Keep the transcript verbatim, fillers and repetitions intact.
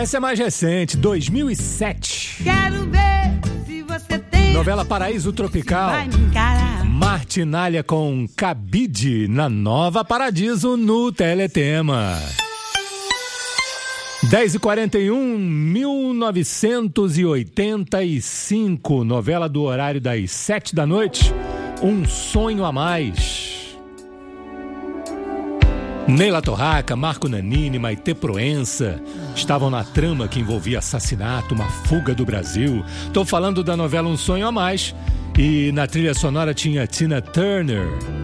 Essa é mais recente, dois mil e sete. Quero ver se você tem. Novela Paraíso Tropical. Vai me encarar. Martinália com Cabide na Nova Paradiso no Teletema. dez e quarenta e um, mil novecentos e oitenta e cinco, novela do horário das sete da noite, Um Sonho a Mais. Neila Torraca, Marco Nanini, Maitê Proença estavam na trama que envolvia assassinato, uma fuga do Brasil. Estou falando da novela Um Sonho a Mais. E na trilha sonora tinha Tina Turner.